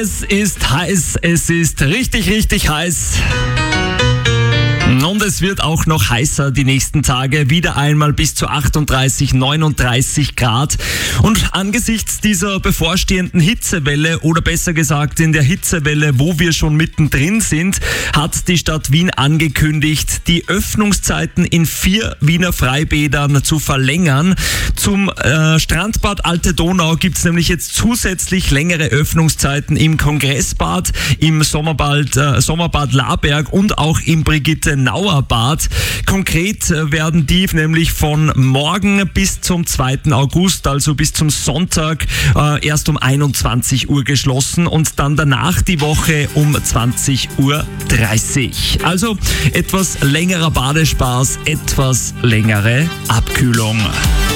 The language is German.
Es ist heiß, es ist richtig, richtig heiß. Und es wird auch noch heißer die nächsten Tage, wieder einmal bis zu 38, 39 Grad. Und angesichts dieser bevorstehenden Hitzewelle, oder besser gesagt in der Hitzewelle, wo wir schon mittendrin sind, hat die Stadt Wien angekündigt, die Öffnungszeiten in 4 Wiener Freibädern zu verlängern. Zum Strandbad Alte Donau gibt es nämlich jetzt zusätzlich längere Öffnungszeiten im Kongressbad, im Sommerbad Laberg und auch im Brigitte-Nauer-Bad. Konkret werden die nämlich von morgen bis zum 2. August, also bis zum Sonntag, erst um 21 Uhr geschlossen und dann danach die Woche um 20:30 Uhr. Also etwas längerer Badespaß, etwas längere Abkühlung.